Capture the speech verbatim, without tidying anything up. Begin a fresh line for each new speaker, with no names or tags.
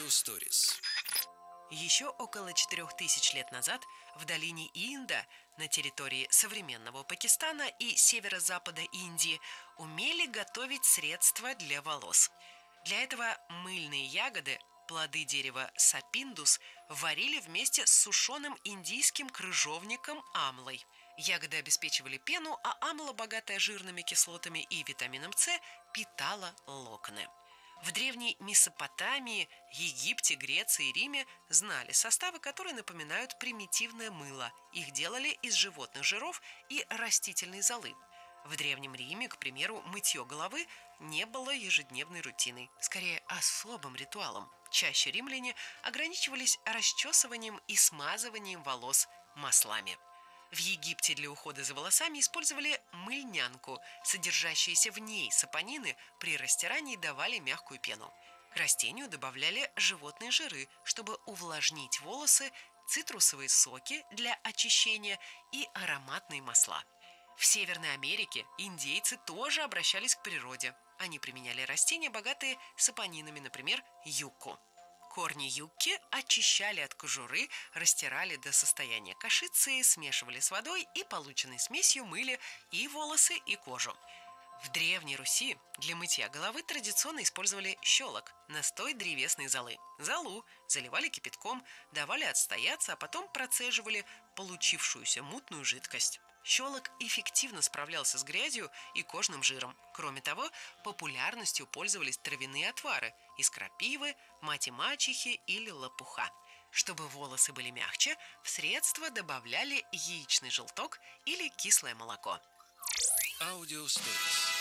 Аудиосторис.
Еще около четырех тысяч лет назад в долине Инда, на территории современного Пакистана и северо-запада Индии, умели готовить средства для волос. Для этого мыльные ягоды, плоды дерева сапиндус, варили вместе с сушеным индийским крыжовником амлой. Ягоды обеспечивали пену, а амла, богатая жирными кислотами и витамином С, питала локоны. В древней Месопотамии, Египте, Греции и Риме знали составы, которые напоминают примитивное мыло. Их делали из животных жиров и растительной золы. В Древнем Риме, к примеру, мытье головы не было ежедневной рутиной, скорее особым ритуалом. Чаще римляне ограничивались расчесыванием и смазыванием волос маслами. В Египте для ухода за волосами использовали мыльнянку. Содержащиеся в ней сапонины при растирании давали мягкую пену. К растению добавляли животные жиры, чтобы увлажнить волосы, цитрусовые соки для очищения и ароматные масла. В Северной Америке индейцы тоже обращались к природе. Они применяли растения, богатые сапонинами, например, юкку. Корни юкки очищали от кожуры, растирали до состояния кашицы, смешивали с водой и полученной смесью мыли и волосы, и кожу. В Древней Руси для мытья головы традиционно использовали щелок, настой древесной золы. Золу заливали кипятком, давали отстояться, а потом процеживали получившуюся мутную жидкость. Щелок эффективно справлялся с грязью и кожным жиром. Кроме того, популярностью пользовались травяные отвары из крапивы, мати-мачехи или лопуха. Чтобы волосы были мягче, в средство добавляли яичный желток или кислое молоко.
Аудиосторис.